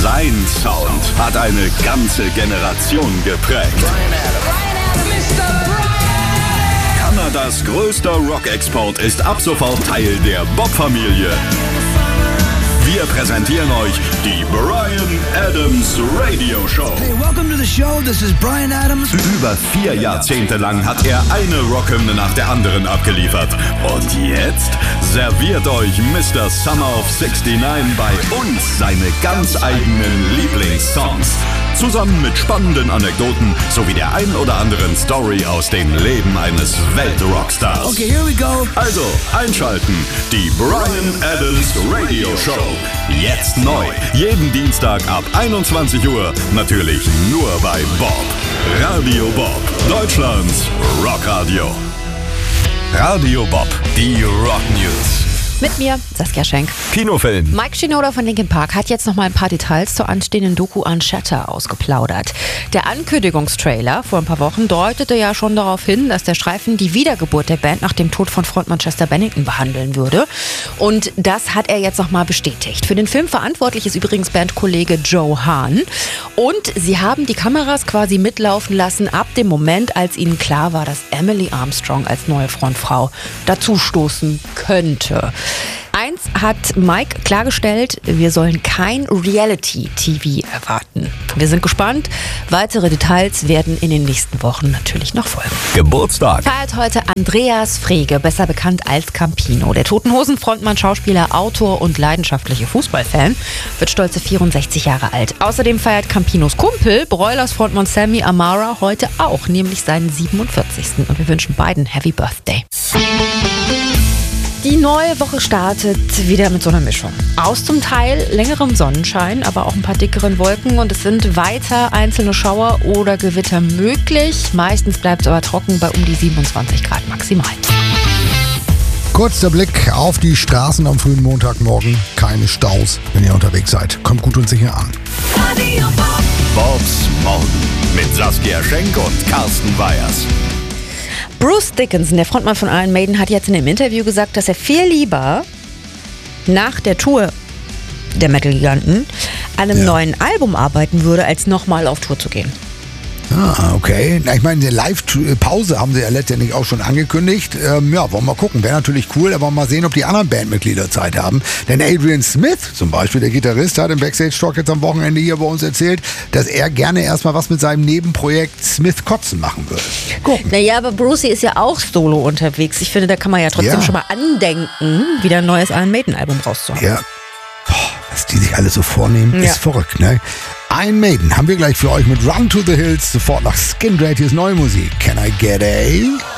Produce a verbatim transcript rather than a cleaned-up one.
Sein Sound hat eine ganze Generation geprägt. Kanadas größter Rock-Export ist ab sofort Teil der Bob-Familie. Wir präsentieren euch die Bryan Adams Radio Show. Hey, welcome to the show. This is Bryan Adams. Über vier Jahrzehnte lang hat er eine Rockhymne nach der anderen abgeliefert. Und jetzt serviert euch Mister Summer of sixty-nine bei uns seine ganz eigenen Lieblingssongs. Zusammen mit spannenden Anekdoten sowie der ein oder anderen Story aus dem Leben eines Weltrockstars. Okay, here we go. Also einschalten, die Bryan Adams Radio Show. Jetzt neu, jeden Dienstag ab einundzwanzig Uhr, natürlich nur bei Bob. Radio Bob, Deutschlands Rockradio. Radio Bob, die Rock News. Mit mir, Saskia Schenk. Kinofilm. Mike Shinoda von Linkin Park hat jetzt noch mal ein paar Details zur anstehenden Doku Unshatter ausgeplaudert. Der Ankündigungstrailer vor ein paar Wochen deutete ja schon darauf hin, dass der Streifen die Wiedergeburt der Band nach dem Tod von Frontmann Chester Bennington behandeln würde. Und das hat er jetzt noch mal bestätigt. Für den Film verantwortlich ist übrigens Bandkollege Joe Hahn. Und sie haben die Kameras quasi mitlaufen lassen ab dem Moment, als ihnen klar war, dass Emily Armstrong als neue Frontfrau dazustoßen könnte. Eins hat Mike klargestellt, wir sollen kein Reality-T V erwarten. Wir sind gespannt. Weitere Details werden in den nächsten Wochen natürlich noch folgen. Geburtstag. Feiert heute Andreas Frege, besser bekannt als Campino. Der Toten Hosen Frontmann, Schauspieler, Autor und leidenschaftliche Fußballfan wird stolze vierundsechzig Jahre alt. Außerdem feiert Campinos Kumpel, Broilers Frontmann Sammy Amara, heute auch, nämlich seinen siebenundvierzigsten Und wir wünschen beiden Happy Birthday. Die neue Woche startet wieder mit so einer Mischung. Aus zum Teil längerem Sonnenschein, aber auch ein paar dickeren Wolken und es sind weiter einzelne Schauer oder Gewitter möglich. Meistens bleibt es aber trocken bei um die siebenundzwanzig Grad maximal. Kurz der Blick auf die Straßen am frühen Montagmorgen. Keine Staus, wenn ihr unterwegs seid. Kommt gut und sicher an. Bobs Morgen mit Saskia Schenk und Carsten Weyers. Bruce Dickinson, der Frontmann von Iron Maiden, hat jetzt in einem Interview gesagt, dass er viel lieber nach der Tour der Metal-Giganten an einem Ja. neuen Album arbeiten würde, als nochmal auf Tour zu gehen. Ah, okay. Na, ich meine, eine Live-Pause haben sie ja letztendlich auch schon angekündigt. Ähm, ja, wollen wir mal gucken. Wäre natürlich cool, aber mal sehen, ob die anderen Bandmitglieder Zeit haben. Denn Adrian Smith zum Beispiel, der Gitarrist, hat im Backstage-Talk jetzt am Wochenende hier bei uns erzählt, dass er gerne erstmal was mit seinem Nebenprojekt Smith Kotzen machen würde. Gucken. Naja, aber Brucey ist ja auch solo unterwegs. Ich finde, da kann man ja trotzdem Ja. schon mal andenken, wieder ein neues Iron Maiden-Album rauszuhauen. Ja. Boah, was die sich alles so vornehmen, Ja. ist verrückt, ne? Iron Maiden haben wir gleich für euch mit Run to the Hills, sofort nach Skin Draitys neue Musik. Can I get a...